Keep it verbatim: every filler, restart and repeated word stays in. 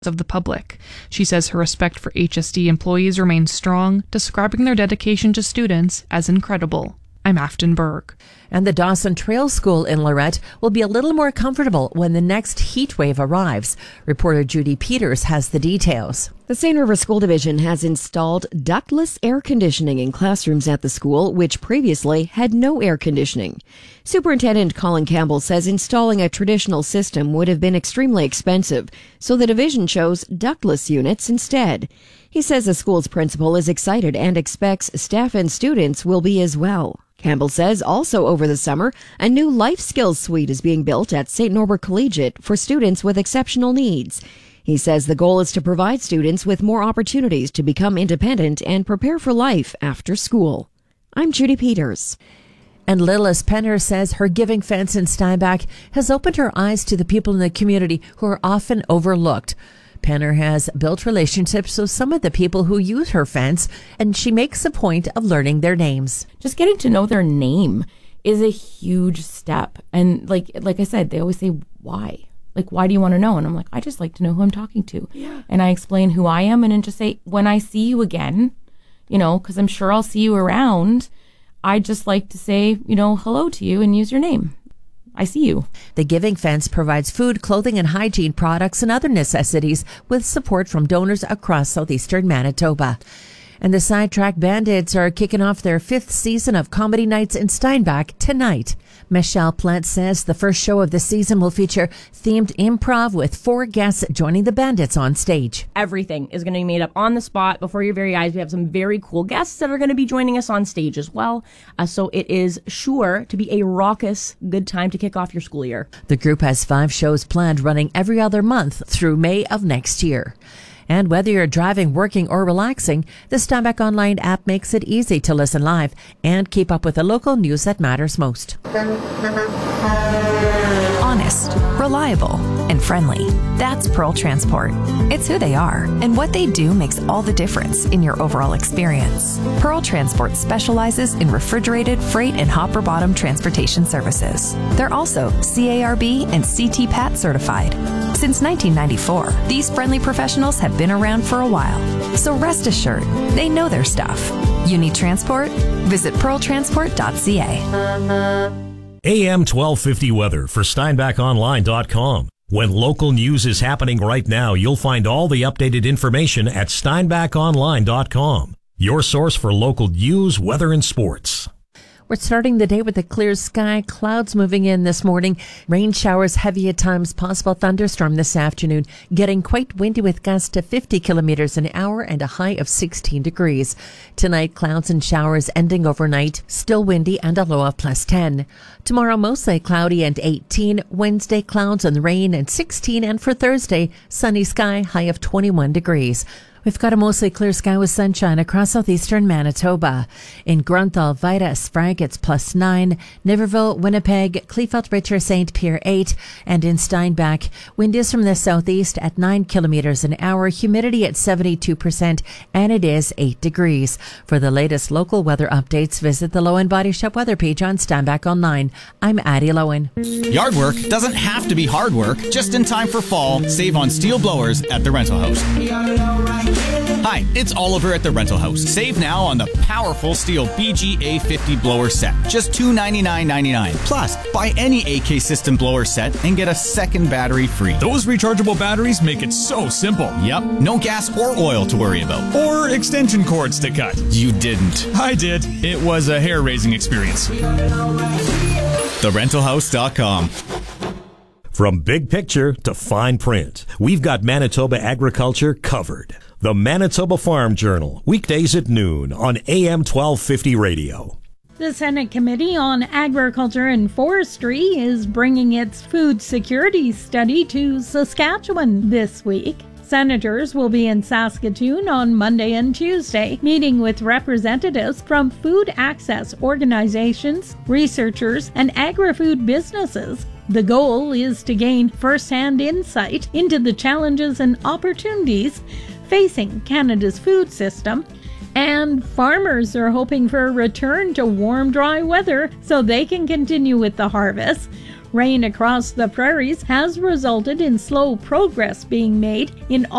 of the public. She says her respect for H S D employees remains strong, describing their dedication to students as incredible. I'm Afton Berg. And the Dawson Trail School in Lorette will be a little more comfortable when the next heat wave arrives. Reporter Judy Peters has the details. The Saint River School Division has installed ductless air conditioning in classrooms at the school, which previously had no air conditioning. Superintendent Colin Campbell says installing a traditional system would have been extremely expensive, so the division chose ductless units instead. He says the school's principal is excited and expects staff and students will be as well. Campbell says also over the summer, a new life skills suite is being built at Saint Norbert Collegiate for students with exceptional needs. He says the goal is to provide students with more opportunities to become independent and prepare for life after school. I'm Judy Peters. And Lillis Penner says her giving fence in Steinbach has opened her eyes to the people in the community who are often overlooked. Penner has built relationships with some of the people who use her fence, and she makes a point of learning their names. Just getting to know their name is a huge step. And like like I said, they always say, why? Like, why do you want to know? And I'm like, I just like to know who I'm talking to. Yeah. And I explain who I am and then just say, when I see you again, you know, because I'm sure I'll see you around, I just like to say, you know, hello to you and use your name. I see you. The Giving Fence provides food, clothing, and hygiene products and other necessities with support from donors across southeastern Manitoba. And the Sidetrack Bandits are kicking off their fifth season of Comedy Nights in Steinbach tonight. Michelle Plant says the first show of the season will feature themed improv with four guests joining the Bandits on stage. Everything is going to be made up on the spot before your very eyes. We have some very cool guests that are going to be joining us on stage as well. Uh, so it is sure to be a raucous good time to kick off your school year. The group has five shows planned running every other month through May of next year. And whether you're driving, working, or relaxing, the Steinbach Online app makes it easy to listen live and keep up with the local news that matters most. Honest, reliable, and friendly. That's Pearl Transport. It's who they are, and what they do makes all the difference in your overall experience. Pearl Transport specializes in refrigerated, freight, and hopper bottom transportation services. They're also C A R B and C T P A T certified. Since nineteen ninety-four, these friendly professionals have been around for a while. So rest assured, they know their stuff. You need transport? Visit pearl transport dot c a. A M twelve fifty weather for steinbach online dot com. When local news is happening right now, you'll find all the updated information at steinbach online dot com. Your source for local news, weather, and sports. We're starting the day with a clear sky, clouds moving in this morning, rain showers heavy at times, possible thunderstorm this afternoon, getting quite windy with gusts to fifty kilometers an hour and a high of sixteen degrees. Tonight, clouds and showers ending overnight, still windy and a low of plus ten. Tomorrow, mostly cloudy and eighteen. Wednesday, clouds and rain and sixteen. And for Thursday, sunny sky, high of twenty-one degrees. We've got a mostly clear sky with sunshine across southeastern Manitoba. In Grunthal, Vida, Sprague, it's plus nine. Niverville, Winnipeg, Kleefeld, Richer, Saint Pierre, eight. And in Steinbach, wind is from the southeast at nine kilometers an hour, humidity at seventy-two percent, and it is eight degrees. For the latest local weather updates, visit the Lowen Body Shop weather page on Steinbach Online. I'm Addie Lowen. Yard work doesn't have to be hard work. Just in time for fall, save on steel blowers at the Rental House. Hi, it's Oliver at the Rental House. Save now on the powerful steel B G A fifty blower set. Just two hundred ninety-nine dollars and ninety-nine cents. Plus, buy any A K system blower set and get a second battery free. Those rechargeable batteries make it so simple. Yep, no gas or oil to worry about. Or extension cords to cut. You didn't. I did. It was a hair-raising experience. the rental house dot com. From big picture to fine print, we've got Manitoba agriculture covered. The Manitoba Farm Journal, weekdays at noon on A M twelve fifty radio. The Senate Committee on Agriculture and Forestry is bringing its food security study to Saskatchewan this week. Senators will be in Saskatoon on Monday and Tuesday, meeting with representatives from food access organizations, researchers, and agri-food businesses. The goal is to gain first-hand insight into the challenges and opportunities facing Canada's food system, and farmers are hoping for a return to warm, dry weather so they can continue with the harvest. Rain across the prairies has resulted in slow progress being made in